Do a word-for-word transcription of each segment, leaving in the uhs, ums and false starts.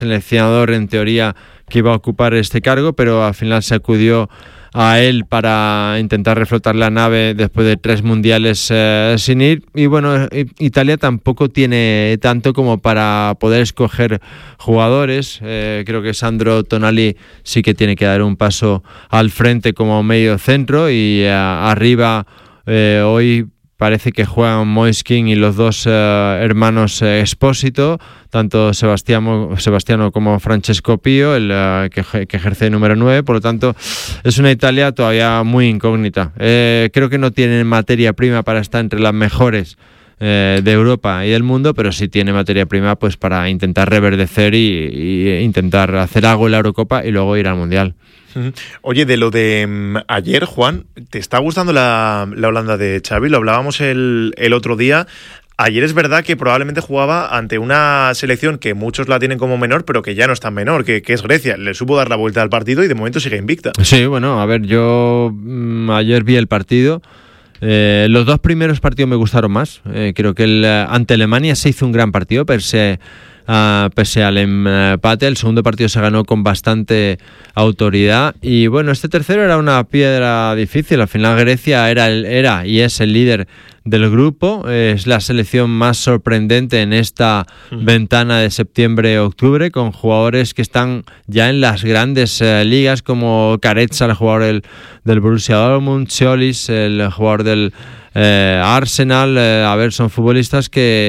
seleccionador en teoría que iba a ocupar este cargo, pero al final se acudió a él para intentar reflotar la nave después de tres mundiales eh, sin ir. Y bueno, Italia tampoco tiene tanto como para poder escoger jugadores. Eh, creo que Sandro Tonali sí que tiene que dar un paso al frente como medio centro, y eh, arriba eh, hoy parece que juegan Moiskin y los dos eh, hermanos eh, Espósito, tanto Sebastiano, Sebastiano como Francesco Pio, el uh, que, que ejerce el número nueve. Por lo tanto, es una Italia todavía muy incógnita. Eh, creo que no tiene materia prima para estar entre las mejores eh, de Europa y del mundo, pero sí tiene materia prima pues para intentar reverdecer y, y intentar hacer algo en la Eurocopa y luego ir al Mundial. Oye, de lo de um, ayer, Juan, ¿te está gustando la, la Holanda de Xavi? Lo hablábamos el, el otro día. Ayer es verdad que probablemente jugaba ante una selección que muchos la tienen como menor, pero que ya no es tan menor, que, que es Grecia. Le supo dar la vuelta al partido y de momento sigue invicta. Sí, bueno, a ver, yo mmm, ayer vi el partido. Eh, los dos primeros partidos me gustaron más. Eh, creo que el, ante Alemania se hizo un gran partido, pese, uh, pese al empate. El segundo partido se ganó con bastante autoridad. Y bueno, este tercero era una piedra difícil. Al final Grecia era, el, era y es el líder del grupo, es la selección más sorprendente en esta mm. ventana de septiembre-octubre, con jugadores que están ya en las grandes eh, ligas, como Caretza, el jugador del, del Borussia Dortmund, Scholis, el jugador del eh, Arsenal. Eh, a ver, son futbolistas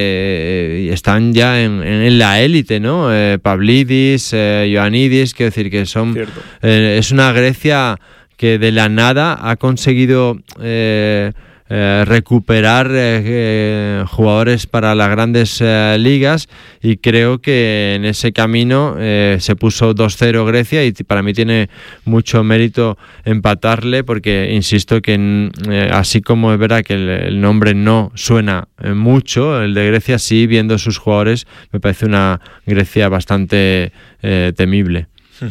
que eh, están ya en, en, en la élite, ¿no? Eh, Pavlidis, eh, Ioannidis, quiero decir que son eh, es una Grecia que de la nada ha conseguido eh, Eh, recuperar eh, eh, jugadores para las grandes eh, ligas, y creo que en ese camino eh, se puso dos cero Grecia, y para mí tiene mucho mérito empatarle, porque insisto que eh, así como es verdad que el, el nombre no suena eh, mucho, el de Grecia sí, viendo sus jugadores me parece una Grecia bastante eh, temible.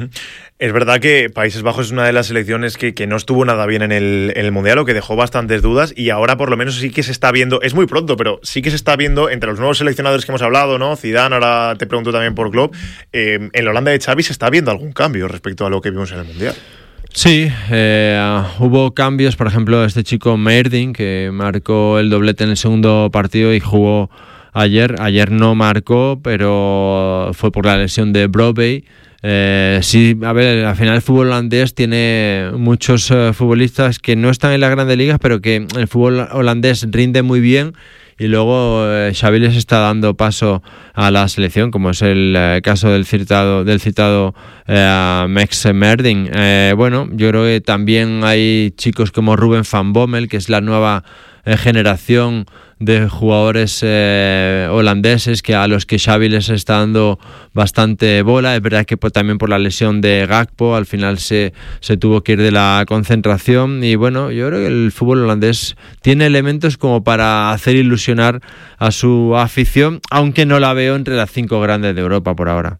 Es verdad que Países Bajos es una de las selecciones que, que no estuvo nada bien en el, en el Mundial, o que dejó bastantes dudas, y ahora por lo menos sí que se está viendo, es muy pronto, pero sí que se está viendo entre los nuevos seleccionadores que hemos hablado, ¿no? Zidane, ahora te pregunto también por Klopp, eh, en la Holanda de Xavi se está viendo algún cambio respecto a lo que vimos en el Mundial. Sí, eh, hubo cambios, por ejemplo, este chico Merdin, que marcó el doblete en el segundo partido y jugó ayer, ayer no marcó, pero fue por la lesión de Brobbey. Eh, sí, a ver, al final el fútbol holandés tiene muchos uh, futbolistas que no están en las grandes ligas, pero que el fútbol holandés rinde muy bien, y luego eh, Xavi les está dando paso a la selección, como es el eh, caso del citado del citado eh, Max Merdin. Eh, bueno, yo creo que también hay chicos como Ruben van Bommel, que es la nueva eh, generación de jugadores eh, holandeses, que a los que Xavi les está dando bastante bola. Es verdad que por, también por la lesión de Gakpo al final se, se tuvo que ir de la concentración, y bueno, yo creo que el fútbol holandés tiene elementos como para hacer ilusionar a su afición, aunque no la veo entre las cinco grandes de Europa por ahora.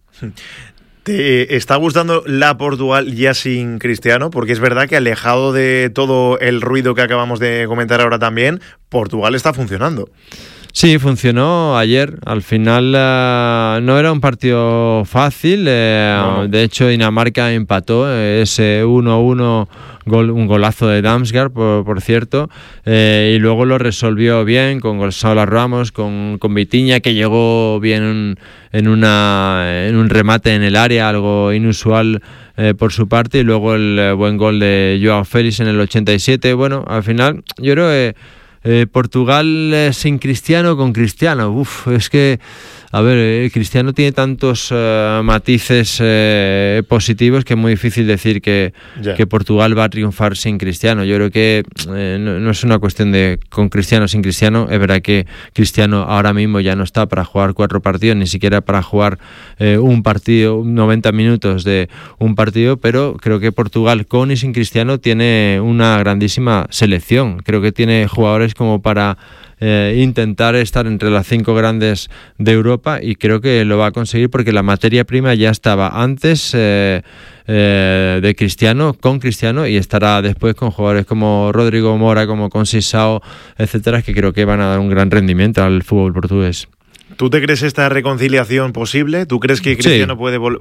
¿Te está gustando la Portugal ya sin Cristiano? Porque es verdad que, alejado de todo el ruido que acabamos de comentar ahora también, Portugal está funcionando. Sí, funcionó ayer. Al final uh, no era un partido fácil. Eh, no. De hecho, Dinamarca empató eh, ese uno a uno, gol, un golazo de Damsgaard, por, por cierto, eh, y luego lo resolvió bien con Gonzalo Ramos, con, con Vitinha, que llegó bien en, en, una, en un remate en el área, algo inusual eh, por su parte, y luego el eh, buen gol de Joao Félix en el ochenta y siete. Bueno, al final yo creo que Eh, Portugal eh, sin Cristiano, con Cristiano, uf, es que, a ver, eh, Cristiano tiene tantos eh, matices eh, positivos que es muy difícil decir que, yeah. que Portugal va a triunfar sin Cristiano. Yo creo que eh, no, no es una cuestión de con Cristiano o sin Cristiano. Es verdad que Cristiano ahora mismo ya no está para jugar cuatro partidos, ni siquiera para jugar eh, un partido, noventa minutos de un partido, pero creo que Portugal con y sin Cristiano tiene una grandísima selección. Creo que tiene jugadores como para eh, intentar estar entre las cinco grandes de Europa, y creo que lo va a conseguir porque la materia prima ya estaba antes eh, eh, de Cristiano, con Cristiano, y estará después con jugadores como Rodrigo Mora, como Conceição, etcétera, que creo que van a dar un gran rendimiento al fútbol portugués. ¿Tú te crees esta reconciliación posible? ¿Tú crees que Cristiano sí. puede volver?